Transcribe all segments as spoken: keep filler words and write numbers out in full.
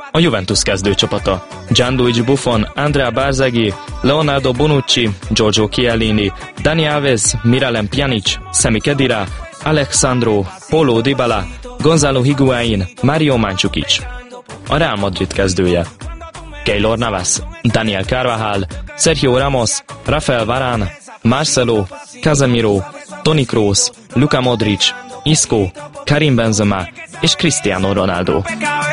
A Juventus kezdőcsapata: Gianluigi Buffon, Andrea Barzagli, Leonardo Bonucci, Giorgio Chiellini, Dani Alves, Miralem Pjanic, Sami Khedira, Alexandro, Paulo Dybala, Gonzalo Higuain, Mario Mandzukic. A Real Madrid kezdője: Keylor Navas, Daniel Carvajal, Sergio Ramos, Rafael Varane, Marcelo, Casemiro, Toni Kroos, Luka Modric, Isco, Karim Benzema és Cristiano Ronaldo.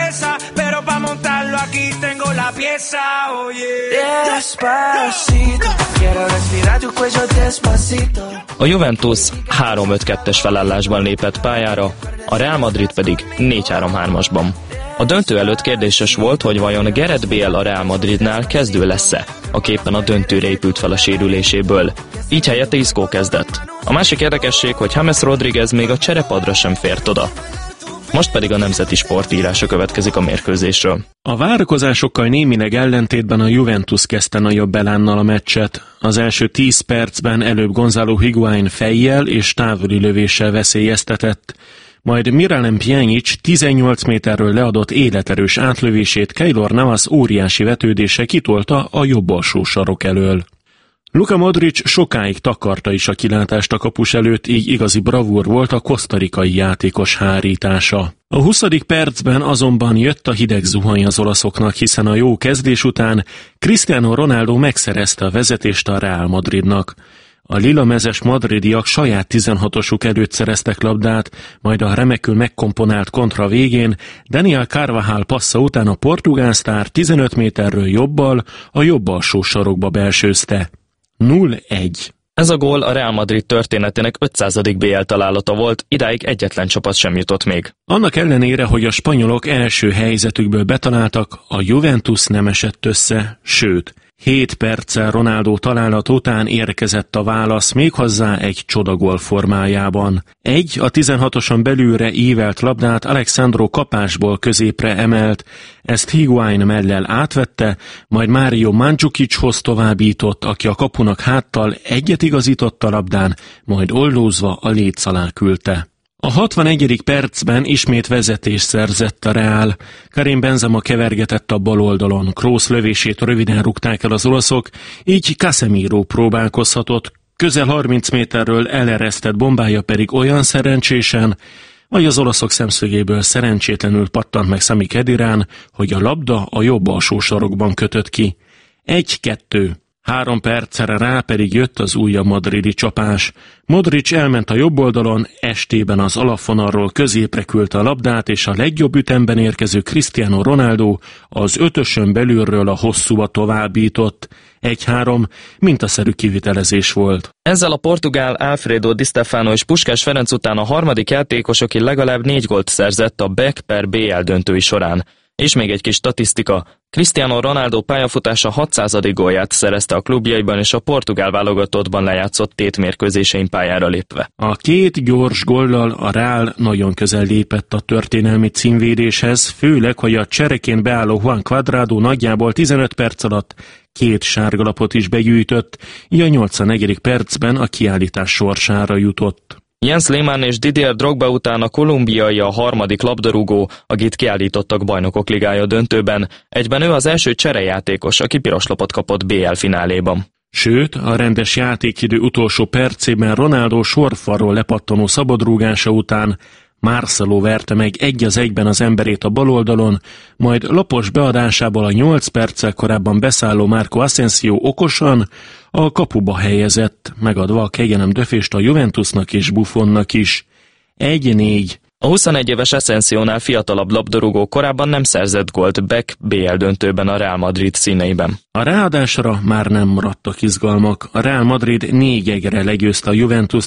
A Juventus három öt kettes felállásban lépett pályára, a Real Madrid pedig négy három hármasban. A döntő előtt kérdéses volt, hogy vajon Gareth Bale a Real Madridnál kezdő lesz-e, aki éppen a döntőre épült fel a sérüléséből. Így helyette Isco kezdett. A másik érdekesség, hogy James Rodriguez még a cserepadra sem fért oda. Most pedig a Nemzeti Sport írása következik a mérkőzésről. A várakozásokkal némileg ellentétben a Juventus kezdte nagyobb elánnal a meccset. Az első tíz percben előbb Gonzalo Higuain fejjel és távoli lövéssel veszélyeztetett. Majd Miralem Pjanic tizennyolc méterről leadott életerős átlövését Keylor Navas óriási vetődése kitolta a jobb alsó sarok elől. Luka Modric sokáig takarta is a kilátást a kapus előtt, így igazi bravúr volt a kosztarikai játékos hárítása. A huszadik percben azonban jött a hideg zuhany az olaszoknak, hiszen a jó kezdés után Cristiano Ronaldo megszerezte a vezetést a Real Madridnak. A lilamezes madridiak saját tizenhatosuk előtt szereztek labdát, majd a remekül megkomponált kontra végén Daniel Carvajal passza után a portugál sztár tizenöt méterről jobbal a jobb alsó sarokba belsőzte. nulla egy. Ez a gól a Real Madrid történetének ötszázadik bé el találata volt, idáig egyetlen csapat sem jutott még. Annak ellenére, hogy a spanyolok első helyzetükből betaláltak, a Juventus nem esett össze, sőt, hét perccel Ronaldo találat után érkezett a válasz, méghozzá egy csodagól formájában. Egy a tizenhatoson belülre ívelt labdát Alexandro kapásból középre emelt, ezt Higuain mellel átvette, majd Mario Mandzukichoz továbbított, aki a kapunak háttal egyet igazított a labdán, majd ollózva a léc alá küldte. A hatvanegyedik percben ismét vezetést szerzett a Real. Karim Benzema kevergetett a bal oldalon, Kroos lövését röviden rúgták el az olaszok, így Casemiro próbálkozhatott, közel harminc méterről eleresztett bombája pedig olyan szerencsésen, vagy az olaszok szemszögéből szerencsétlenül pattant meg Sami Khedirán, hogy a labda a jobb alsó sarokban kötött ki. Egy-kettő. Három percre rá pedig jött az újabb madridi csapás. Modric elment a jobb oldalon, estében az alapvonalról középre küldte a labdát, és a legjobb ütemben érkező Cristiano Ronaldo az ötösön belülről a hosszúba továbbított. Egy-három mintaszerű kivitelezés volt. Ezzel a portugál Alfredo Di Stefano és Puskás Ferenc után a harmadik játékos, aki legalább négy gólt szerzett a bé e ká per bé el döntői során. És még egy kis statisztika. Cristiano Ronaldo pályafutása hatszázadik gólját szerezte a klubjaiban és a portugál válogatottban lejátszott tétmérkőzésein pályára lépve. A két gyors góllal a Real nagyon közel lépett a történelmi címvédéshez, főleg, hogy a csereként beálló Juan Cuadrado nagyjából tizenöt perc alatt két sárgalapot is begyűjtött, így a nyolcvannegyedik percben a kiállítás sorsára jutott. Jens Lehmann és Didier Drogba után a kolumbiai a harmadik labdarúgó, akit kiállítottak Bajnokok Ligája döntőben, egyben ő az első cserejátékos, aki piros lapot kapott bé el fináléban. Sőt, a rendes játékidő utolsó percében Ronaldo sorfalról lepattanó szabadrúgása után Marcelo verte meg egy az egyben az emberét a bal oldalon, majd lapos beadásából a nyolc perccel korábban beszálló Marco Asensio okosan a kapuba helyezett, megadva a kegyelem döfést a Juventusnak és Buffonnak is. egy-négy. A huszonegy éves Asensiónál fiatalabb labdarúgó korábban nem szerzett gólt bé e ká bé el döntőben a Real Madrid színeiben. A ráadásra már nem maradtak izgalmak. A Real Madrid négy egyre legyőzte a Juventus